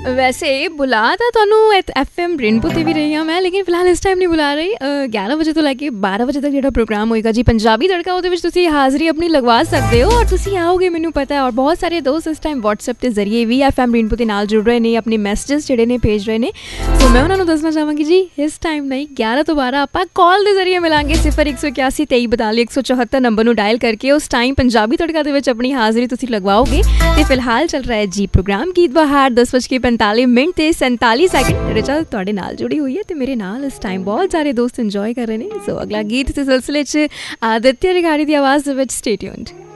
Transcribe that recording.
वैसे बुला तो ਤੁਹਾਨੂੰ FM रेनबो ਤੇ ਵੀ ਰਹੀ ਹਾਂ ਮੈਂ, ਲੇਕਿਨ ਫਿਲਹਾਲ ਇਸ ਟਾਈਮ ਨਹੀਂ ਬੁਲਾ ਰਹੀ। 11 ਵਜੇ ਤੋਂ ਲੈ ਕੇ 12 ਵਜੇ ਤੱਕ ਜਿਹੜਾ ਪ੍ਰੋਗਰਾਮ ਹੋਏਗਾ ਜੀ ਪੰਜਾਬੀ ਤੜਕਾ, ਉਹਦੇ ਵਿੱਚ ਤੁਸੀਂ ਹਾਜ਼ਰੀ ਆਪਣੀ ਲਗਵਾ ਸਕਦੇ ਹੋ ਔਰ ਤੁਸੀਂ ਆਓਗੇ ਮੈਨੂੰ ਪਤਾ ਹੈ। ਔਰ ਬਹੁਤ ਸਾਰੇ ਦੋਸਤ ਇਸ ਟਾਈਮ WhatsApp ਦੇ ਜ਼ਰੀਏ ਵੀ FM रेनबो ਦੇ ਨਾਲ ਜੁੜ ਰਹੇ ਨੇ, ਆਪਣੇ ਮੈਸੇजेस ਜਿਹੜੇ ਨੇ ਭੇਜ ਰਹੇ ਨੇ। ਸੋ ਮੈਂ ਉਹਨਾਂ ਨੂੰ ਦੱਸਣਾ ਚਾਹਾਂਗੀ ਜੀ ਇਸ ਟਾਈਮ ਨਹੀਂ 11 ਤੋਂ 12 ਆਪਾਂ ਕਾਲ ਦੇ ਜ਼ਰੀਏ ਮਿਲਾਂਗੇ। 0181 2342 174 ਨੰਬਰ ਨੂੰ ਡਾਇਲ ਕਰਕੇ ਉਸ ਟਾਈਮ ਪੰਜਾਬੀ ਤੜਕਾ ਦੇ ਵਿੱਚ ਆਪਣੀ ਹਾਜ਼ਰੀ ਤੁਸੀਂ ਲਗਵਾਓਗੇ। ਤੇ ਫਿਲਹਾਲ ਚੱਲ ਰਿਹਾ ਹੈ ਜੀ ਪ੍ਰੋਗਰਾਮ ਗੀਤ ਬਹਾਰ 10:45 ਤੇ 47 ਸੈਕਿੰਡ। ਰਿਚਾ ਤੁਹਾਡੇ ਨਾਲ ਜੁੜੀ ਹੋਈ ਹੈ ਤੇ ਮੇਰੇ ਨਾਲ ਇਸ ਟਾਈਮ ਬਹੁਤ ਸਾਰੇ ਦੋਸਤ ਇੰਜੋਏ ਕਰ ਰਹੇ ਨੇ। ਸੋ ਅਗਲਾ ਗੀਤ ਇਸ ਸਿਲਸਿਲੇ 'ਚ ਆਦਿਤਿਆ ਰਿਗਾੜੀ ਦੀ ਆਵਾਜ਼ ਦੇ ਵਿੱਚ ਸਟੇ ਟਿਊਨਡ।